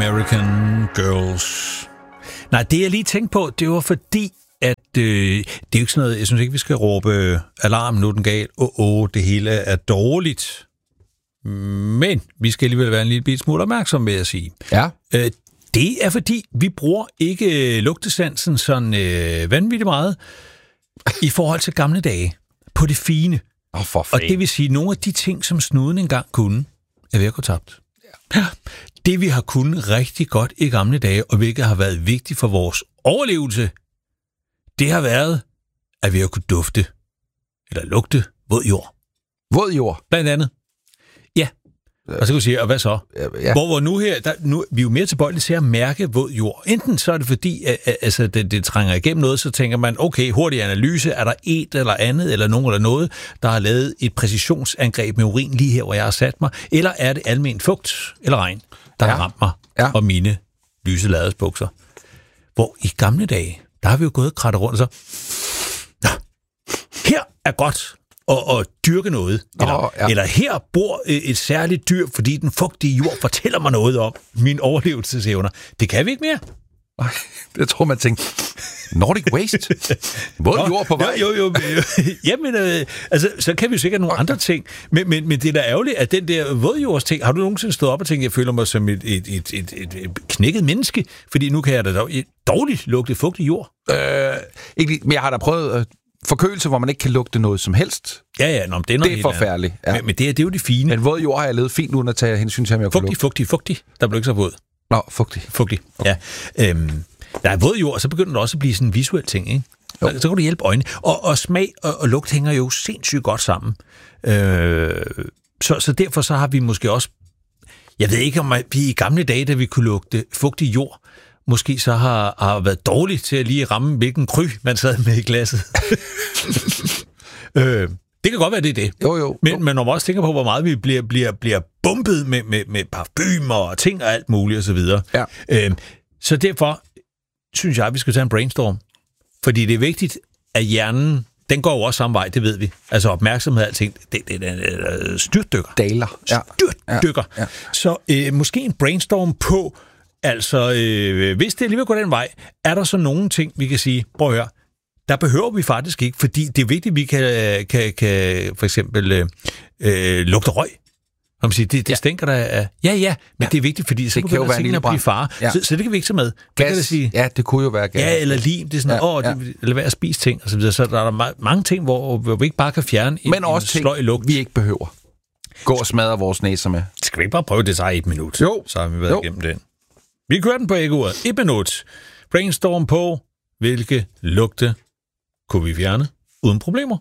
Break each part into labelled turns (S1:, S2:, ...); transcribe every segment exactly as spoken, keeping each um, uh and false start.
S1: American Girls. Nej, det jeg lige tænkte på, det var fordi, at øh, det er jo ikke sådan noget, jeg synes ikke, vi skal råbe alarm, nu er den gal, åh, oh, oh, det hele er dårligt. Men vi skal alligevel være en lille bit smule opmærksom, vil jeg sige.
S2: Ja.
S1: Øh, det er fordi, vi bruger ikke lugtesansen sådan øh, vanvittigt meget i forhold til gamle dage på det fine.
S2: Oh, for
S1: og det vil sige, at nogle af de ting, som snuden engang kunne, er ved at gå tabt. Ja. Det, vi har kunnet rigtig godt i gamle dage, og hvilket har været vigtigt for vores overlevelse, det har været, at vi har kunnet dufte, eller lugte, våd jord.
S2: Våd jord?
S1: Blandt andet. Ja. Og så kan du sige, og hvad så? Ja. Hvor, hvor nu her, der, nu, vi er jo mere tilbøjelige til at mærke våd jord. Enten så er det fordi, at, at, altså, det, det trænger igennem noget, så tænker man, okay, hurtig analyse, er der et eller andet, eller nogen eller noget, der har lavet et præcisionsangreb med urin lige her, hvor jeg har sat mig, eller er det almen fugt eller regn, der ja. har ramt mig ja. og mine lyse ladesbukser. Hvor i gamle dage, der har vi jo gået og krattet rundt, og så her er godt og, og dyrke noget. Eller, oh, ja. eller her bor et særligt dyr, fordi den fugtige jord fortæller mig noget om mine overlevelsesevner. Det kan vi ikke mere.
S2: Ej, jeg tror, man tænker, Nordic Waste? Våd jord på vej?
S1: Jo, jo, jo. Jamen, øh, altså, så kan vi jo sikkert nogle okay. andre ting. Men, men, men det er da ærgerligt, at den der vådjordsting, har du nogensinde stået op og tænkt, jeg føler mig som et, et, et, et, et, et knækket menneske, fordi nu kan jeg da dårligt lugte fugtig jord.
S2: Øh, ikke, men jeg har da prøvet... Øh, forkølelse, hvor man ikke kan lugte noget som helst.
S1: Ja, ja, nå, det er,
S2: det er forfærdeligt. Ja.
S1: Men, men det, er, det er jo det fine.
S2: Men våd jord har jeg levet fint uden at tage hensyn til, om jeg
S1: fugtig, fugtig, fugtig. Der blev ikke så våd.
S2: Nå, fugtig.
S1: Fugtig, okay. Ja. Øhm, der er våd jord, og så begynder det også at blive sådan en visuel ting, ikke? Så, så kan du hjælpe øjnene. Og, og smag og, og lugt hænger jo sindssygt godt sammen. Øh, så, så derfor så har vi måske også... Jeg ved ikke, om vi i gamle dage, da vi kunne lugte fugtig jord, måske så har, har været dårligt til at lige ramme, hvilken kry man sad med i glasset. øh, det kan godt være, det er det.
S2: Jo, jo.
S1: Men, men når man også tænker på, hvor meget vi bliver, bliver, bliver bumpet med, med, med parfumer og ting og alt muligt osv.
S2: Ja.
S1: Øh, så derfor synes jeg, at vi skal tage en brainstorm. Fordi det er vigtigt, at hjernen, den går jo også samme vej, det ved vi. Altså opmærksomhed og alting, det, det, det, det styrtdykker.
S2: Daler.
S1: Ja. Styrtdykker. Ja. Ja. Så øh, måske en brainstorm på, altså, øh, hvis det alligevel går den vej, er der så nogle ting, vi kan sige, prøv at høre, der behøver vi faktisk ikke, fordi det er vigtigt, at vi kan, kan, kan for eksempel øh, øh, lugte røg. Man siger, det, det ja. stinker der af... Ja, ja, men ja. det er vigtigt, fordi så det begynder tingene at blive fare. Ja. Så, så det kan vi ikke tage med.
S2: Gas. Kan det sige? Ja, det kunne jo være gas.
S1: Ja, eller lim, det er sådan, ja, åh, ja. det, eller være at spise ting, og så videre. Så der er der mange ting, hvor, hvor vi ikke bare kan fjerne en,
S2: men også
S1: en sløj lugt.
S2: Vi ikke behøver. Gå og smadre vores næser med.
S1: Skal vi ikke bare prøve det så i et minut?
S2: Jo.
S1: Så har vi været jo. igennem den. Vi kører den på æggeordet. Et minut. Brainstorm på, hvilke lugte kunne vi fjerne uden problemer.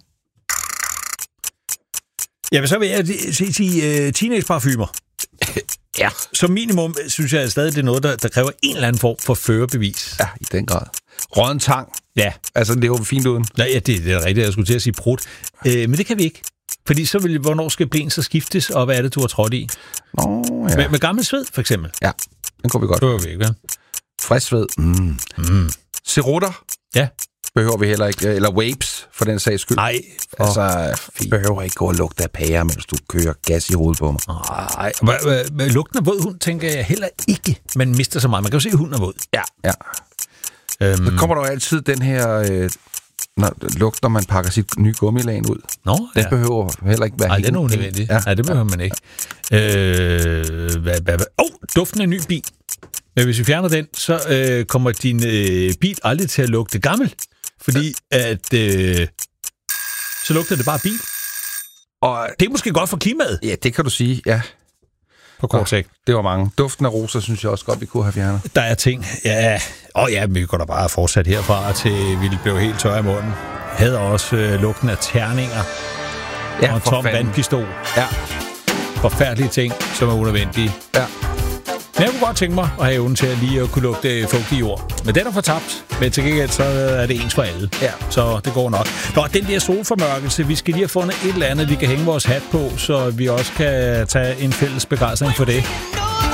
S1: Ja, men så vil jeg sige uh, teenage-parfumer.
S2: Ja.
S1: Som minimum synes jeg stadig, det er noget, der, der kræver en eller anden form for førerbevis.
S2: Ja, i den grad. Rådden tang.
S1: Ja.
S2: Altså, det er jo fint uden.
S1: Nej, ja, det, det er rigtigt, jeg skulle til at sige prut. Uh, men det kan vi ikke. Fordi så vil, hvornår skal blen så skiftes, og hvad er det, du har trådt i?
S2: Nå, ja.
S1: Med, med gammel sved, for eksempel.
S2: Ja, den kunne vi godt.
S1: Det var vi ikke, vel?
S2: Frisk sved. Mm. Mm. Cerutter.
S1: Ja.
S2: Behøver vi heller ikke. Eller vapes, for den sags skyld.
S1: Nej.
S2: Altså, vi behøver ikke gå og lugte af pære, mens du kører gas i hovedet på mig.
S1: Nej. Lugten af våd hund, tænker jeg heller ikke, man mister så meget. Man kan jo se, at hunden er våd.
S2: Ja, ja. Øhm. Der kommer der jo altid den her... Øh, når, lugt, når man pakker sit nye gummilagen ud.
S1: Nå,
S2: det
S1: ja.
S2: behøver heller ikke være...
S1: Nej, det er nu unødvendigt. Ja. Nej, det behøver man ikke. Øh, hvad, hvad, hvad? Oh, duften af en ny bil. Men hvis vi fjerner den, så øh, kommer din øh, bil aldrig til at lugte gammel. Fordi at... Øh, så lugter det bare bil. Og det er måske godt for klimaet.
S2: Ja, det kan du sige, ja.
S1: På kort sigt.
S2: Det var mange. Duften af roser, synes jeg også godt, vi kunne have fjernet.
S1: Der er ting. Ja, og ja, vi går da bare fortsat herfra til vi blev helt tørre i munden. Havde også øh, lugten af terninger. Ja, og en tom fanden. Vandpistol.
S2: Ja.
S1: Forfærdelige ting, som er unødvendige.
S2: Ja.
S1: Men jeg kunne godt tænke mig at have evnen til at lige at kunne lugte fugtig jord. Men den er fortabt. Men til gengæld så er det ens for alle.
S2: Ja.
S1: Så det går nok. Nå, den der solformørkelse, vi skal lige have fundet et eller andet, vi kan hænge vores hat på, så vi også kan tage en fælles begejstring for det.